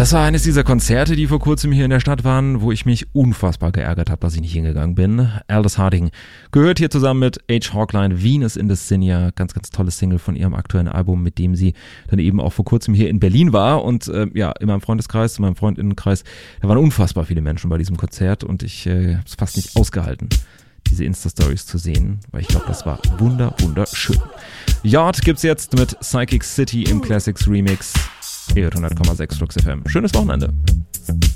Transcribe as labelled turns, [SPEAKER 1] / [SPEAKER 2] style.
[SPEAKER 1] Das war eines dieser Konzerte, die vor kurzem hier in der Stadt waren, wo ich mich unfassbar geärgert habe, dass ich nicht hingegangen bin. Aldous Harding gehört hier zusammen mit H. Hawkline, Venus in the Sinja, ganz, ganz tolles Single von ihrem aktuellen Album, mit dem sie dann eben auch vor kurzem hier in Berlin war. Und in meinem Freundeskreis, in meinem Freundinnenkreis, da waren unfassbar viele Menschen bei diesem Konzert und ich habe es fast nicht ausgehalten, diese Insta-Stories zu sehen, weil ich glaube, das war wunderschön. Yard gibt's jetzt mit Psychic City im Classics Remix. Ihr hört 100,6 Flux FM. Schönes Wochenende.